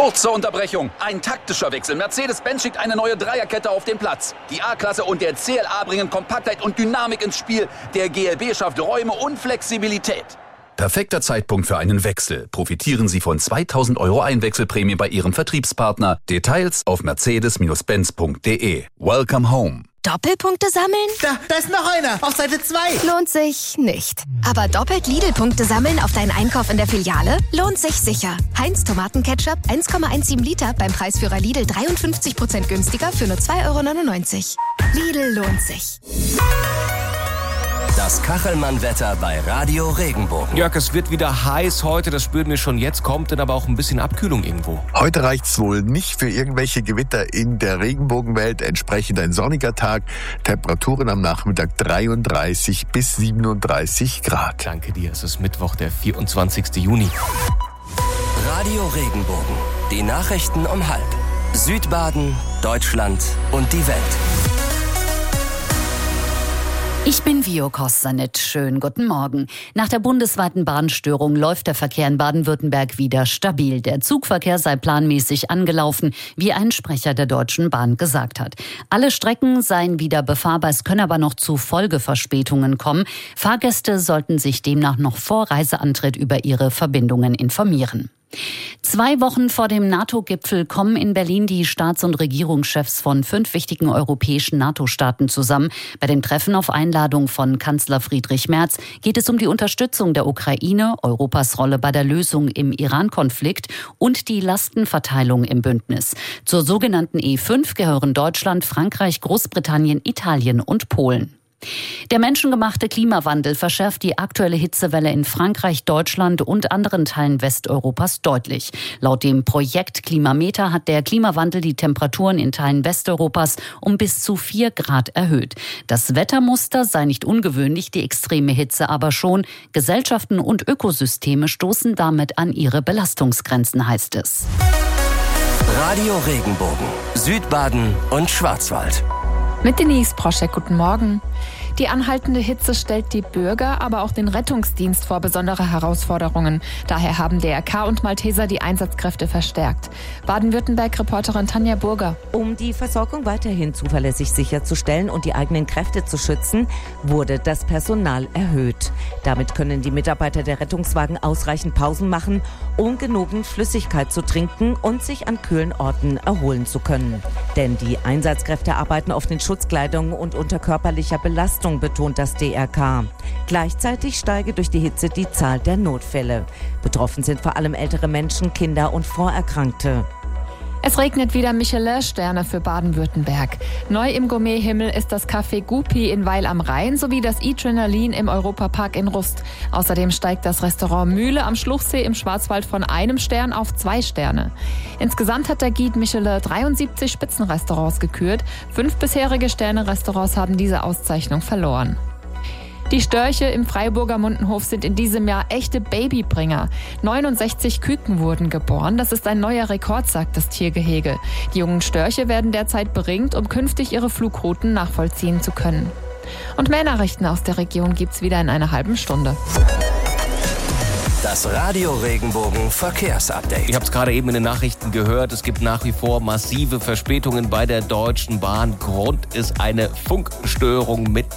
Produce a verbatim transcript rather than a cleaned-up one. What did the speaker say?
Kurze Unterbrechung, ein taktischer Wechsel. Mercedes-Benz schickt eine neue Dreierkette auf den Platz. Die A-Klasse und der C L A bringen Kompaktheit und Dynamik ins Spiel. Der G L B schafft Räume und Flexibilität. Perfekter Zeitpunkt für einen Wechsel. Profitieren Sie von zweitausend Euro Einwechselprämie bei Ihrem Vertriebspartner. Details auf mercedes Benz punkt de. Welcome home. Doppelpunkte sammeln? Da, da ist noch einer, auf Seite zwei. Lohnt sich nicht. Aber doppelt Lidl-Punkte sammeln auf deinen Einkauf in der Filiale? Lohnt sich sicher. Heinz Tomatenketchup eins Komma siebzehn Liter beim Preisführer Lidl dreiundfünfzig Prozent günstiger für nur zwei Euro neunundneunzig. Lidl lohnt sich. Das Kachelmann-Wetter bei Radio Regenbogen. Jörg, es wird wieder heiß heute, das spüren wir schon jetzt, kommt dann aber auch ein bisschen Abkühlung irgendwo. Heute reicht's wohl nicht für irgendwelche Gewitter in der Regenbogenwelt. Entsprechend ein sonniger Tag. Temperaturen am Nachmittag dreiunddreißig bis siebenunddreißig Grad. Danke dir, es ist Mittwoch, der vierundzwanzigsten Juni. Radio Regenbogen. Die Nachrichten um halb. Südbaden, Deutschland und die Welt. Ich bin Vio Kostanit. Schönen guten Morgen. Nach der bundesweiten Bahnstörung läuft der Verkehr in Baden-Württemberg wieder stabil. Der Zugverkehr sei planmäßig angelaufen, wie ein Sprecher der Deutschen Bahn gesagt hat. Alle Strecken seien wieder befahrbar, es können aber noch zu Folgeverspätungen kommen. Fahrgäste sollten sich demnach noch vor Reiseantritt über ihre Verbindungen informieren. Zwei Wochen vor dem NATO-Gipfel kommen in Berlin die Staats- und Regierungschefs von fünf wichtigen europäischen NATO-Staaten zusammen. Bei dem Treffen auf Einladung von Kanzler Friedrich Merz geht es um die Unterstützung der Ukraine, Europas Rolle bei der Lösung im Iran-Konflikt und die Lastenverteilung im Bündnis. Zur sogenannten E fünf gehören Deutschland, Frankreich, Großbritannien, Italien und Polen. Der menschengemachte Klimawandel verschärft die aktuelle Hitzewelle in Frankreich, Deutschland und anderen Teilen Westeuropas deutlich. Laut dem Projekt Klimameter hat der Klimawandel die Temperaturen in Teilen Westeuropas um bis zu vier Grad erhöht. Das Wettermuster sei nicht ungewöhnlich, die extreme Hitze aber schon. Gesellschaften und Ökosysteme stoßen damit an ihre Belastungsgrenzen, heißt es. Radio Regenbogen, Südbaden und Schwarzwald. Mit Denise Proschek, guten Morgen. Die anhaltende Hitze stellt die Bürger, aber auch den Rettungsdienst vor besondere Herausforderungen. Daher haben D R K und Malteser die Einsatzkräfte verstärkt. Baden-Württemberg-Reporterin Tanja Burger. Um die Versorgung weiterhin zuverlässig sicherzustellen und die eigenen Kräfte zu schützen, wurde das Personal erhöht. Damit können die Mitarbeiter der Rettungswagen ausreichend Pausen machen, um genügend Flüssigkeit zu trinken und sich an kühlen Orten erholen zu können. Denn die Einsatzkräfte arbeiten oft in Schutzkleidung und unter körperlicher Belastung, betont das D R K. Gleichzeitig steige durch die Hitze die Zahl der Notfälle. Betroffen sind vor allem ältere Menschen, Kinder und Vorerkrankte. Es regnet wieder Michelin-Sterne für Baden-Württemberg. Neu im Gourmethimmel ist das Café Gupi in Weil am Rhein sowie das Adrenalin im Europapark in Rust. Außerdem steigt das Restaurant Mühle am Schluchsee im Schwarzwald von einem Stern auf zwei Sterne. Insgesamt hat der Guide Michelin dreiundsiebzig Spitzenrestaurants gekürt. Fünf bisherige Sterne-Restaurants haben diese Auszeichnung verloren. Die Störche im Freiburger Mundenhof sind in diesem Jahr echte Babybringer. neunundsechzig Küken wurden geboren. Das ist ein neuer Rekord, sagt das Tiergehege. Die jungen Störche werden derzeit beringt, um künftig ihre Flugrouten nachvollziehen zu können. Und mehr Nachrichten aus der Region gibt's wieder in einer halben Stunde. Das Radio Regenbogen Verkehrsupdate. Ich habe es gerade eben in den Nachrichten gehört, es gibt nach wie vor massive Verspätungen bei der Deutschen Bahn. Grund ist eine Funkstörung mit